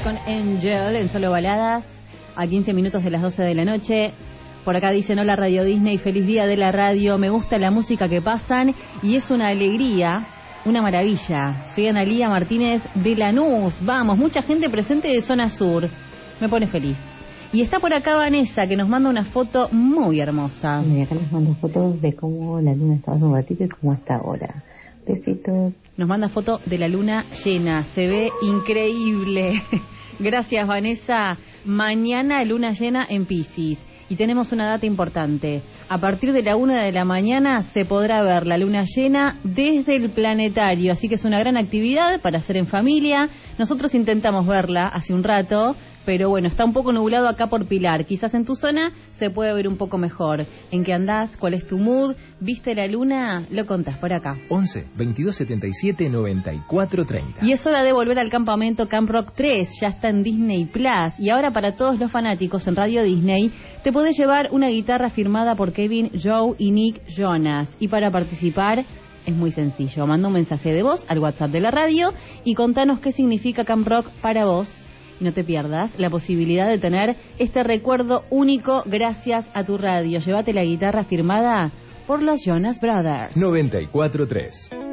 con Angel en Solo Baladas, a 15 minutos de las 12 de la noche. Por acá dicen: hola Radio Disney, feliz día de la radio, me gusta la música que pasan y es una alegría, una maravilla. Soy Analía Martínez de Lanús, vamos, mucha gente presente de Zona Sur, me pone feliz. Y está por acá Vanessa, que nos manda una foto muy hermosa. Y acá nos manda fotos de cómo la luna estaba hace un ratito y cómo está ahora. Besitos. Nos manda foto de la luna llena, se ve increíble. Gracias Vanessa. Mañana luna llena en Piscis. Y tenemos una data importante. A partir de la 1 de la mañana se podrá ver la luna llena desde el planetario. Así que es una gran actividad para hacer en familia. Nosotros intentamos verla hace un rato, pero bueno, está un poco nublado acá por Pilar. Quizás en tu zona se puede ver un poco mejor. ¿En qué andás? ¿Cuál es tu mood? ¿Viste la luna? Lo contás por acá. 11 22 77 94 30. Y es hora de volver al campamento Camp Rock 3. Ya está en Disney Plus. Y ahora para todos los fanáticos en Radio Disney, te podés llevar una guitarra firmada por Kevin, Joe y Nick Jonas. Y para participar es muy sencillo. Manda un mensaje de voz al WhatsApp de la radio y contanos qué significa Camp Rock para vos. Y no te pierdas la posibilidad de tener este recuerdo único gracias a tu radio. Llévate la guitarra firmada por los Jonas Brothers. 94.3.